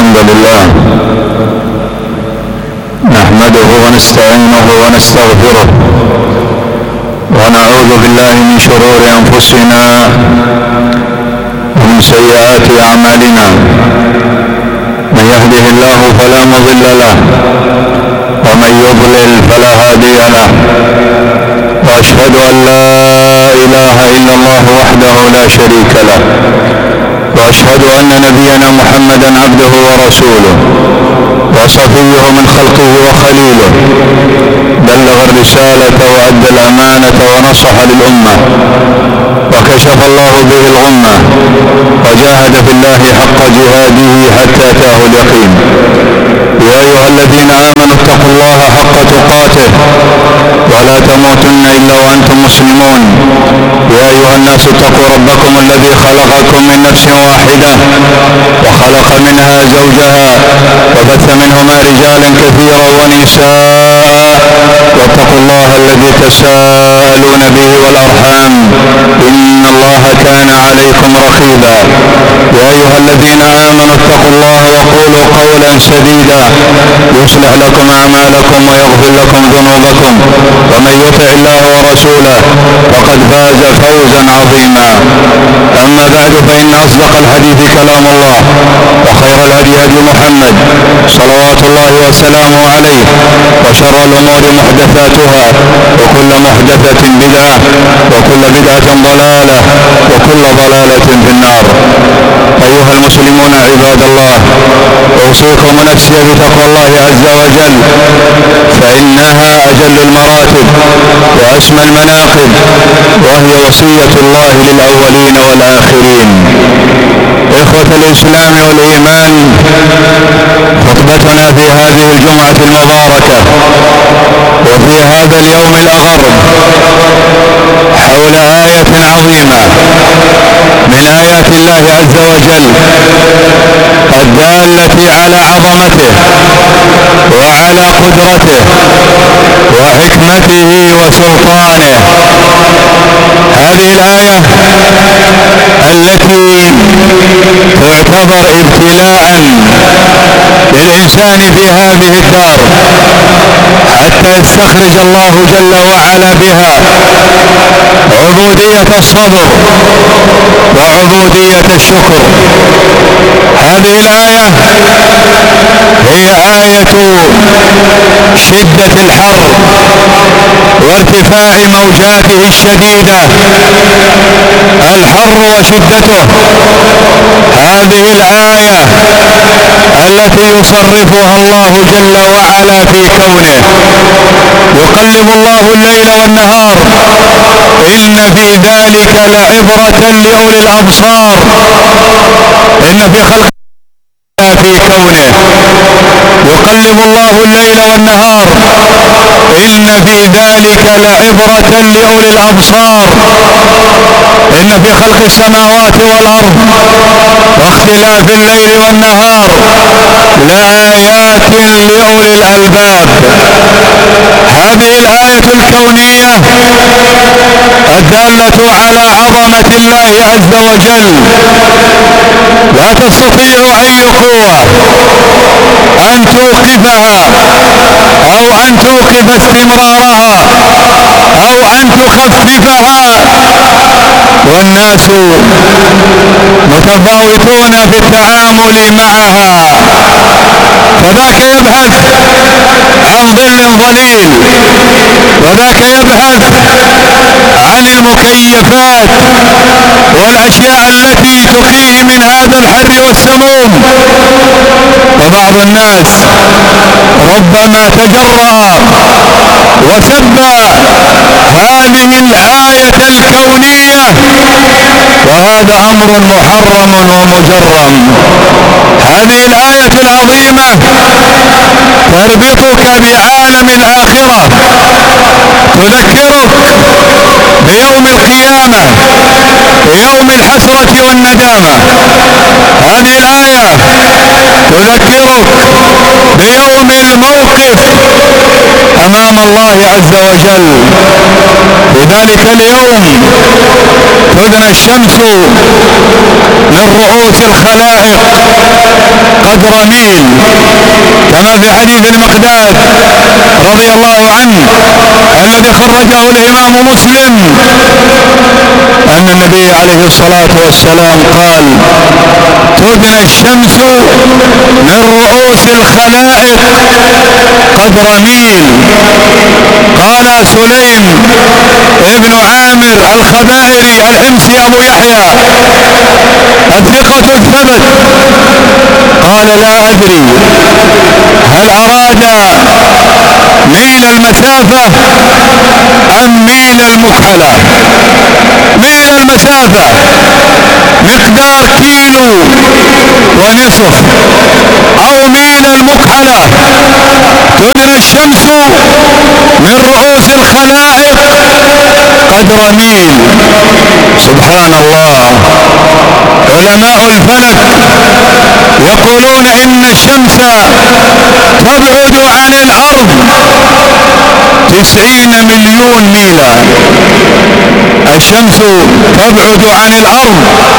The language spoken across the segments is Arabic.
الحمد لله نحمده ونستعينه ونستغفره ونعوذ بالله من شرور أنفسنا ومن سيئات أعمالنا. من يهده الله فلا مضل له ومن يضلل فلا هادي له، وأشهد أن لا إله إلا الله وحده لا شريك له، وأشهد أن نبينا محمدا عبده ورسوله وصفيه من خلقه وخليله، بلغ الرسالة وأدى الأمانة ونصح للأمة وكشف الله به الغمة وجاهد في الله حق جهاده حتى أتاه اليقين. يا أيها الذين آمنوا اتقوا الله حق تقاته ولا تموتن إلا وأنتم مسلمون. يا أيها الناس اتقوا ربكم الذي خلقكم من نفس واحدة وخلق منها زوجها وبث منهما رجالا كثيرا ونساء، واتقوا الله الذي تساءلون به والأرحام إن الله كان عليكم رقيبا. يا أيها الذين آمنوا اتقوا الله وقولوا قولا سديدا يصلح لكم أعمالكم ويغفر لكم ذنوبكم، ومن يطع الله ورسوله فقد فاز فوزا عظيما. أما بعد، فإن أصدق الحديث كلام الله، وخير الهدي هدي محمد صلوات الله وسلامه عليه، وشر الأمور محدثاتها، وكل محدثة بدعة، وكل بدعة ضلالة، وكل ضلالة في النار. أيها المسلمون عباد الله، أوصيكم ونفسي بتقوى الله عز وجل، فإنها أجل المراتب وأسمى المناقب، وهي وصية الله للأولين والآخرين. إخوة الإسلام والإيمان، خطبتنا في هذه الجمعة المباركة وفي هذا اليوم الأغر حول آية عظيمة من آيات الله عز وجل الدالة على عظمته وعلى قدرته وحكمته وسلطانه. هذه الآية التي تعتبر ابتلاء للإنسان في هذه الدار حتى يستخرج الله جل وعلا بها عبودية الصبر وعبودية الشكر. هذه الآية هي آية شدة الحر وارتفاع موجاته الشديدة، الحر وشدته. هذه الآية التي يصرفها الله جل وعلا في كونه، يقلب الله الليل والنهار، إن في ذلك لعبرة لأولي الأبصار. إن في خلق في كونه يقلب الله الليل والنهار، إن في ذلك لعبرة لأولي الأبصار. إن في خلق السماوات والأرض واختلاف الليل والنهار لآيات لأولي الألباب. هذه الآية الكونية الدالة على عظمة الله عز وجل، لا تستطيع أي قوة أن توقفها أو أن توقف استمرارها أو أن تخففها، والناس متفاوتون في التعامل معها. فذاك يبحث عن ظل ظليل، وذاك يبحث عن المكيفات والأشياء التي تقيه من هذا الحر والسموم. وبعض الناس ربما تجرأ وسب هذه الآية الكونية، وهذا أمر محرم ومجرم. هذه الآية العظيمة تربطك بعالم الآخرة، تذكرك بيوم القيامة، بيوم الحسرة والندامة. هذه الآية تذكرك بيوم الموقف أمام الله عز وجل. في ذلك اليوم تدنى الشمس من رؤوس الخلائق قدر ميل، كما في حديث المقداد رضي الله عنه الذي خرجه الإمام مسلم أن النبي عليه الصلاة والسلام قال: تدنى الشمس من رؤوس الخلائق قدر ميل. قال سليم ابن عامر الخبائري الحمصي أبو يحيى الثقة الثبت قال: لا أدري هل أراد ميل المسافة أم ميل المكحلة. ميل المسافة مقدار كيلو ونصف، أو ميل المكحلة تدنى الشمس من رؤوس الخلائق قدر ميل. سبحان الله. علماء الفلك يقولون إن الشمس تبعد عن الأرض 90 مليون ميلا. الشمس تبعد عن الأرض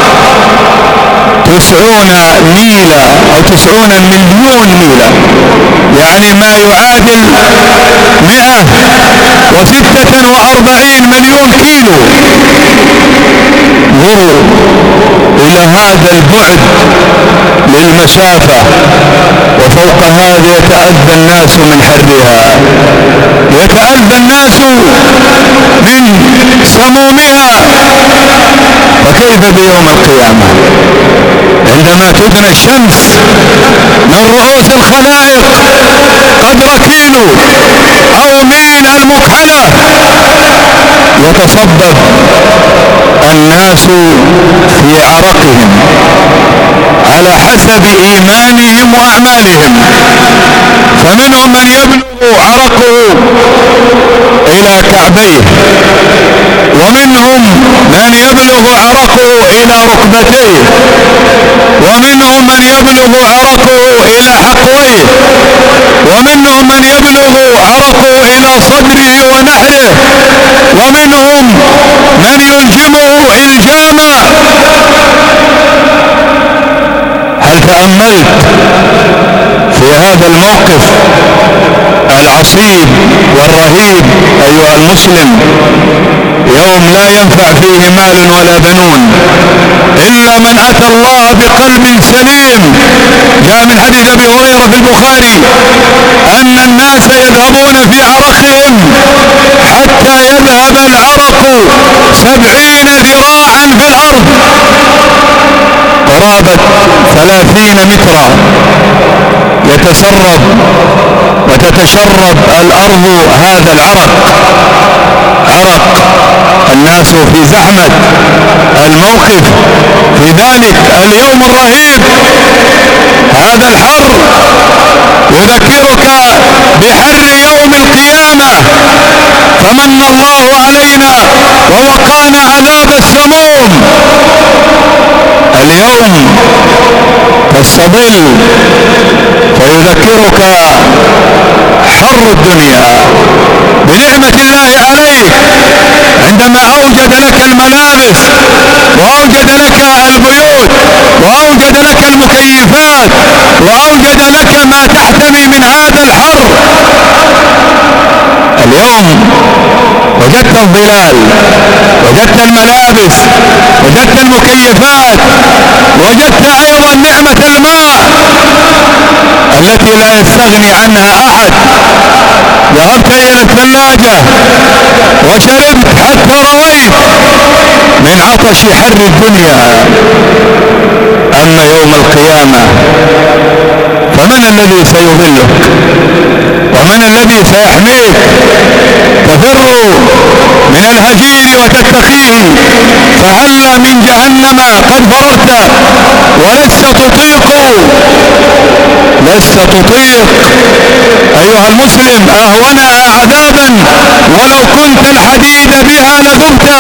90 ميلا أو 90 مليون ميلا، يعني ما يعادل 146 مليون كيلو. انظروا إلى هذا البعد للمسافة، وفوق هذا يتأذى الناس من حرها، يتأذى الناس من سمومها. فكيف بيوم القيامة عندما تدنى الشمس من رؤوس الخلائق قدر كيلو أو ميل المكحلة، يتصبب الناس في عرقهم على حسب إيمانهم وأعمالهم. فمنهم من يبلغ عرقه إلى كعبيه، ومنهم من يبلغ عرقه إلى ركبتيه، ومنهم من يبلغ عرقه إلى حقويه، ومنهم من يبلغ عرقه إلى صدره ونحره، ومنهم من يلجمه إلجاما. هل تأملت في هذا الموقف العصيب والرهيب أيها المسلم؟ يوم لا ينفع فيه مال ولا بنون إلا من أتى الله بقلب سليم. جاء من حديث أبي هريرة في البخاري أن الناس يذهبون في عرقهم حتى يذهب العرق 70 ذراعا في الأرض، قرابة 30 مترا، يتسرب وتتشرب الأرض هذا العرق. عرق الناس في زحمة الموقف في ذلك اليوم الرهيب. هذا الحر يذكرك بحر يوم القيامة، فمن الله علينا ووقانا عذاب السموم. اليوم تستظل فيذكرك حر الدنيا بنعمة الله عليك عندما أوجد لك الملابس، وأوجد لك البيوت، وأوجد لك المكيفات، وأوجد لك ما تحتمي من هذا الحر. اليوم وجدت الظلال، وجدت الملابس، وجدت المكيفات، وجدت أيضا نعمة الماء التي لا يستغني عنها أحد. ذهبت إلى الثلاجة وشربت حتى رويت من عطش حر الدنيا. أما يوم القيامة فمن الذي سيظلك؟ ومن الذي سيحميك؟ تفر من الهجير وتتقيه، فهلا من جهنم قد فررت ولست تطيق أيها المسلم أهونها عذابا ولو كنت الحديد بها لذبت.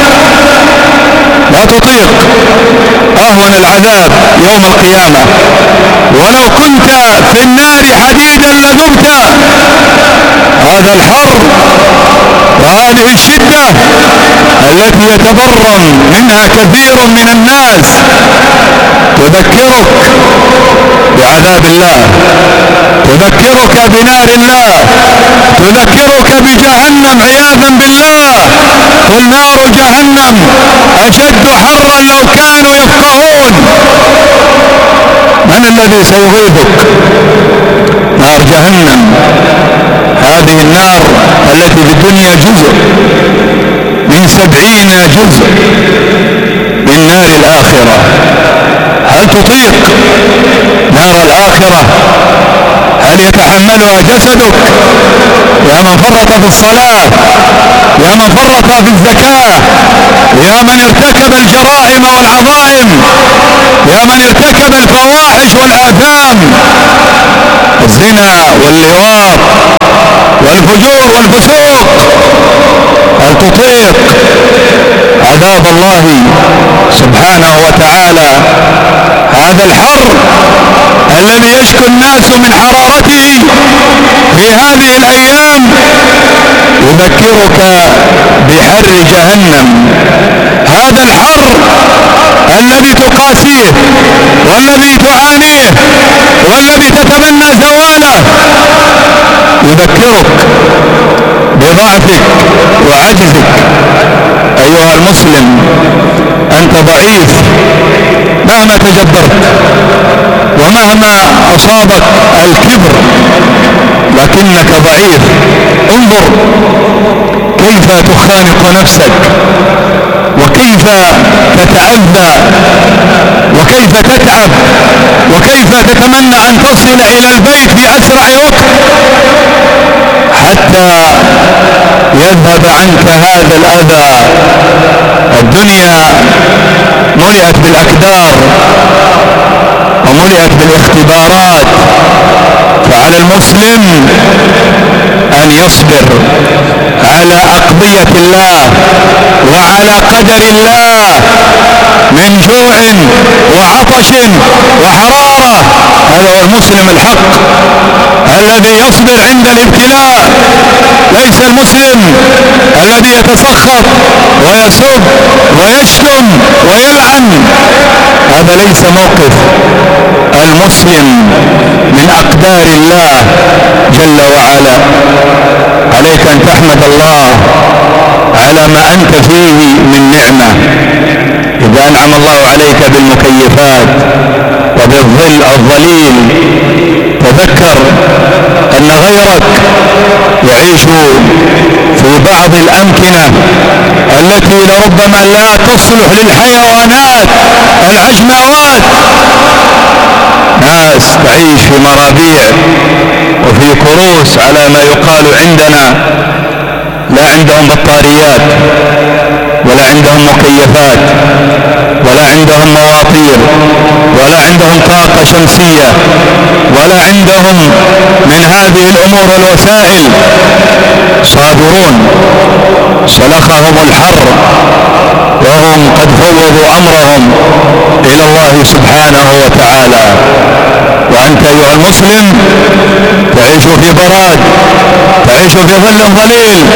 لا تطيق أهون العذاب يوم القيامة، ولو كنت في النار حديدا لذبت. هذا الحر وهذه الشدة التي يتبرم منها كثير من الناس تذكرك بعذاب بنار الله، تذكرك بجهنم عياذا بالله. قل نار جهنم أشد حرا لو كانوا يفقهون. من الذي سيغيثك؟ نار جهنم، هذه النار التي في الدنيا جزء من 70 جزء من نار الآخرة. هل تطيق نار الآخرة؟ هل يتحملها جسدك؟ يا من فرط في الصلاة، يا من فرط في الزكاة، يا من ارتكب الجرائم والعظائم، يا من ارتكب الفواحش والآثام، الزنا واللواط والفجور والفسوق. هل تطيق عذاب الله سبحانه وتعالى؟ هذا الحر الذي يشكو الناس من حرارته في هذه الأيام يذكرك بحر جهنم. هذا الحر الذي تقاسيه والذي تعانيه والذي تتمنى زواله يذكرك بضعفك وعجزك. أيها المسلم، أنت ضعيف مهما تجبرت ومهما أصابك الكبر، لكنك ضعيف. انظر كيف تخانق نفسك، وكيف تتأذى، وكيف تتعب، وكيف تتمنى أن تصل إلى البيت في أسرع وقت حتى يذهب عنك هذا الأذى. الدنيا ملئت بالأكدار وملئت بالاختبارات، فعلى المسلم أن يصبر على أقضية الله وعلى قدر الله من جوع وعطش وحرارة. هذا هو المسلم الحق الذي يصبر عند الابتلاء، ليس المسلم الذي يتسخط ويسب ويشتم ويلعن. هذا ليس موقف المسلم من أقدار الله جل وعلا. عليك أن تحمد الله على ما أنت فيه من نعمة. إذا أنعم الله عليك بالمكيفات وبالظل الظليل، تذكر أن غيرك يعيش في بعض الأمكنة التي لربما لا تصلح للحيوانات العجماوات. ناس تعيش في مرابيع وفي كروس على ما يقال عندنا، لا عندهم بطاريات ولا عندهم مكيفات ولا عندهم مواطير ولا عندهم طاقة شمسية ولا عندهم من هذه الأمور والوسائل. صابرون سلخهم الحر وهم قد فوضوا أمرهم إلى الله سبحانه وتعالى. وأنت أيها المسلم تعيش في براد، تعيش في ظل ظليل،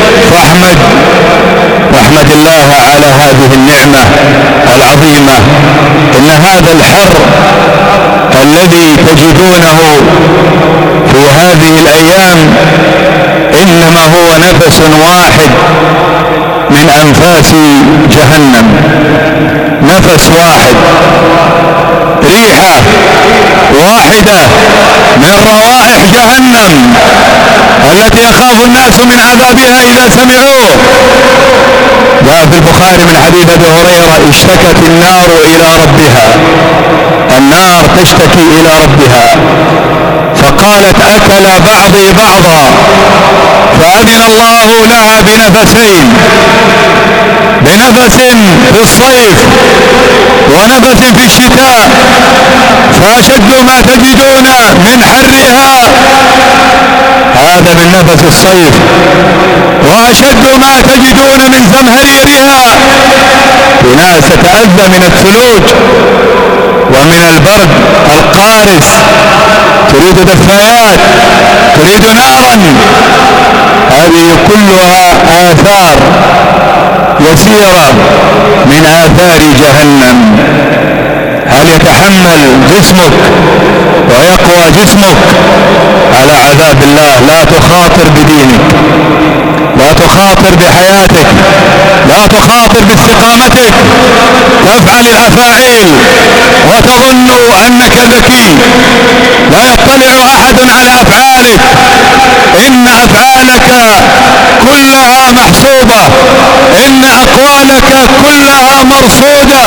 فاحمد الله على هذه النعمة العظيمة. إن هذا الحر الذي تجدونه في هذه الأيام إنما هو نفس واحد من أنفاس جهنم، نفس واحد، ريحة واحدة من روائح جهنم التي يخاف الناس من عذابها إذا سمعوه. جاء في البخاري من حديث أبي هريرة: اشتكت النار إلى ربها، النار تشتكي إلى ربها، فقالت: أكل بعضي بعضا، فأذن الله لها بنفسين، بنفس في الصيف ونفس في الشتاء، فأشد ما تجدون من حرها هذا من نفس الصيف، وأشد ما تجدون من زمهريرها. في ناس تتأذى من الثلوج ومن البرد القارس، تريد دفايات، تريد نارا. هذه كلها آثار يسيرة من آثار جهنم. هل يتحمل جسمك ويقوى جسمك على عذاب الله. لا تخاطر بدينك، لا تخاطر بحياتك، لا تخاطر باستقامتك، تفعل الأفاعيل وتظن أنك ذكي، لا يطلع أحد على أفعالك، إن أفعالك كلها محسوبة، إن أقوالك كلها مرصودة.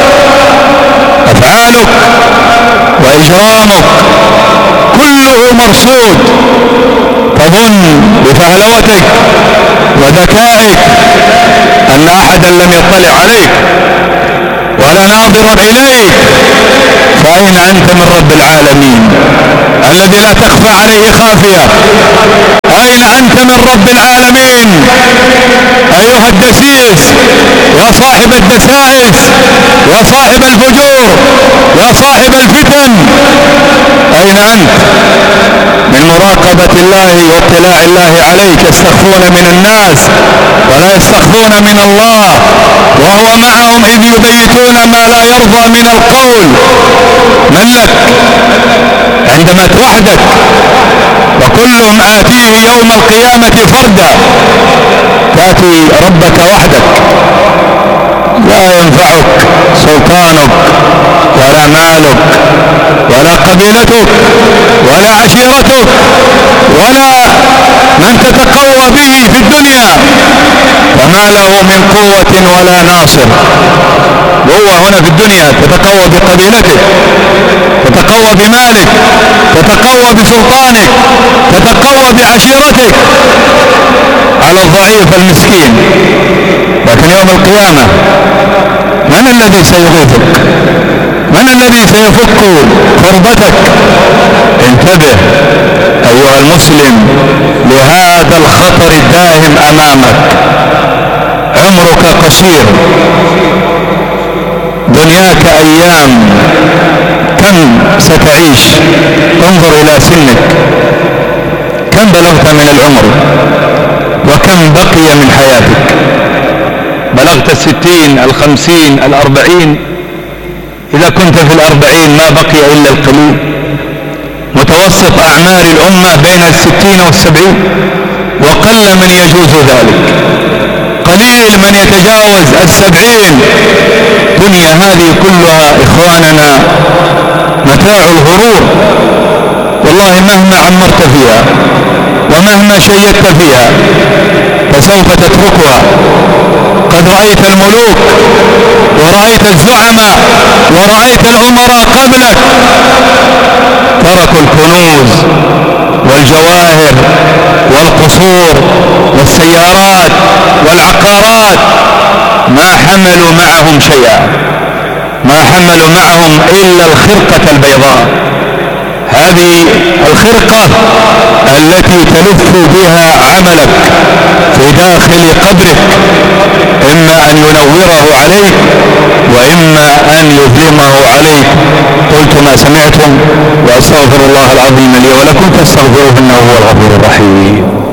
أفعالك وإجرامك كله مرصود. تظن بفهلوتك وذكائك أن أحدا لم يطلع عليك ولا ناظر إليك، فأين أنت من رب العالمين الذي لا تخفى عليه خافية؟ أين أنت من رب العالمين أيها الدسيس، يا صاحب الدسائس، يا صاحب الفجور، يا صاحب الفتن؟ أين أنت من مراقبة الله واطلاع الله عليك؟ يستخفون من الناس ولا يستخفون من الله، وهو معهم إذ يبيتون ما لا يرضى من القول. من لك عندما توحدك؟ وكلهم آتيه يوم القيامة فردا. تأتي ربك وحدك لا ينفعك سلطانك ولا مالك ولا قبيلتك ولا عشيرتك ولا من تتقوى به في الدنيا، وما له من قوة ولا ناصر. هو هنا في الدنيا تتقوى بقبيلتك، تتقوى بمالك، تتقوى بسلطانك، تتقوى بعشيرتك على الضعيف المسكين، لكن يوم القيامة من الذي سيغيثك؟ من الذي سيفك كربتك؟ انتبه أيها المسلم لهذا الخطر الداهم أمامك. عمرك قصير، دنياك أيام، كم ستعيش؟ انظر إلى سنك، كم بلغت من العمر وكم بقي من حياتك؟ بلغت 60 50 40؟ إذا كنت في 40 ما بقي إلا القليل. متوسط أعمار الأمة بين 60 و70، وقل من يجوز ذلك، قليل من يتجاوز 70. دنيا هذه كلها إخواننا متاع الغرور، والله مهما عمرت فيها ومهما شيدت فيها فسوف تتركها. قد رأيت الملوك ورأيت الزعماء ورأيت الأمراء قبلك تركوا الكنوز والجواهر والقصور والسيارات والعقارات، ما حملوا معهم شيئا، ما حملوا معهم إلا الخرقة البيضاء. هذه الخرقة التي تلف بها عملك في داخل قبرك، إما أن ينوره عليك وإما أن يظلمه عليك. قلت ما سمعتم، وأستغفر الله العظيم لي ولكم فاستغفروه إنه هو الغفور الرحيم.